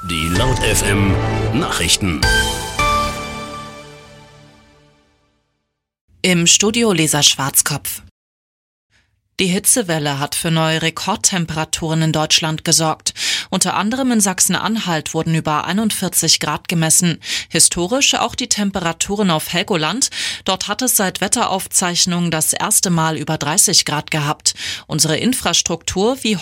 Die Laut FM Nachrichten. Im Studio Lisa Schwarzkopf. Die Hitzewelle hat für neue Rekordtemperaturen in Deutschland gesorgt. Unter anderem in Sachsen-Anhalt wurden über 41 Grad gemessen. Historisch auch die Temperaturen auf Helgoland. Dort hat es seit Wetteraufzeichnungen das erste Mal über 30 Grad gehabt. Unsere Infrastruktur wie